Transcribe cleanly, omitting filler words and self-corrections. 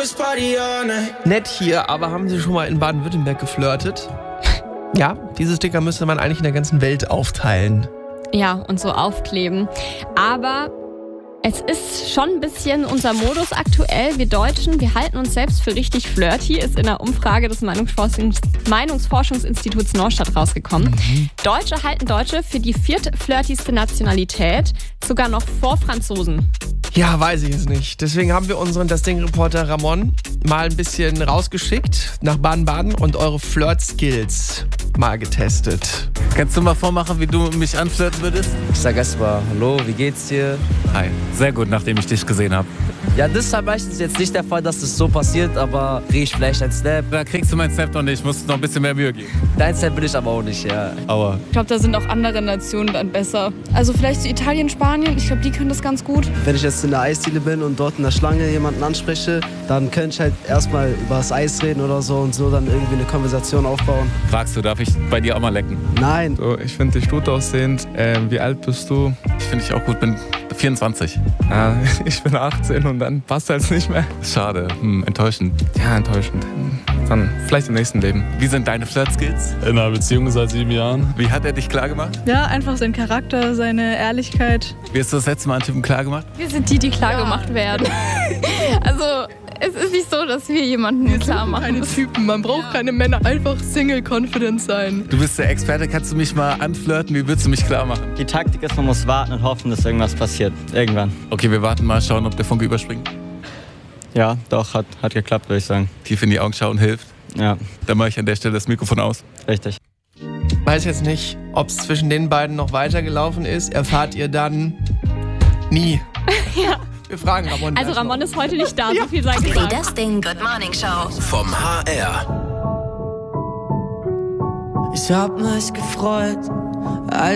Nett hier, aber haben Sie schon mal in Baden-Württemberg geflirtet? Ja, diese Sticker müsste man eigentlich in der ganzen Welt aufteilen. Ja, und so aufkleben. Aber es ist schon ein bisschen unser Modus aktuell. Wir Deutschen, wir halten uns selbst für richtig flirty, ist in einer Umfrage des Meinungsforschungsinstituts Norstadt rausgekommen. Deutsche halten Deutsche für die viertflirtigste Nationalität, sogar noch vor Franzosen. Ja, weiß ich es nicht. Deswegen haben wir unseren Das Ding-Reporter Ramon mal ein bisschen rausgeschickt nach Baden-Baden und eure Flirt-Skills mal getestet. Kannst du mal vormachen, wie du mich anflirten würdest? Ich sag erstmal, hallo, wie geht's dir? Hi, sehr gut, nachdem ich dich gesehen habe. Ja, das ist halt meistens jetzt nicht der Fall, dass das so passiert, aber krieg ich vielleicht ein Snap. Da kriegst du meinen Snap noch nicht, musst noch ein bisschen mehr Mühe geben. Dein Snap will ich aber auch nicht, ja. Aua. Ich glaube, da sind auch andere Nationen dann besser. Also vielleicht so Italien, Spanien, ich glaube, die können das ganz gut. Wenn ich jetzt in der Eisdiele bin und dort in der Schlange jemanden anspreche, dann könnte ich halt erstmal über das Eis reden oder so und so dann irgendwie eine Konversation aufbauen. Fragst du, darf ich bei dir auch mal lecken? Nein. So, ich finde dich gut aussehend. Wie alt bist du? Ich finde dich auch gut, bin 24. Ja, ich bin 18 und dann passt das nicht mehr. Schade, enttäuschend. Ja, enttäuschend. Dann vielleicht im nächsten Leben. Wie sind deine Flirt-Skills? In einer Beziehung seit 7 Jahren. Wie hat er dich klar gemacht? Ja, einfach sein Charakter, seine Ehrlichkeit. Wie hast du das letzte Mal einen Typen klar gemacht? Wir sind die klar gemacht werden. Also es ist nicht so, dass wir jemanden klar machen. Keine Typen, man braucht keine Männer, einfach Single-Confident sein. Du bist der Experte, kannst du mich mal anflirten? Wie würdest du mich klar machen? Die Taktik ist, man muss warten und hoffen, dass irgendwas passiert. Irgendwann. Okay, wir warten mal, schauen, ob der Funke überspringt. Ja, doch, hat geklappt, würde ich sagen. Tief in die Augen schauen hilft. Ja, Dann mache ich an der Stelle das Mikrofon aus. richtig. Weiß jetzt nicht, ob es zwischen den beiden noch weitergelaufen ist. Erfahrt ihr dann nie. Ja. Wir fragen Ramon. Also gleich Ramon noch. ist heute nicht da, so viel sei Die gesagt. Das Ding Good Morning Show. Vom HR. Ich hab mich gefreut,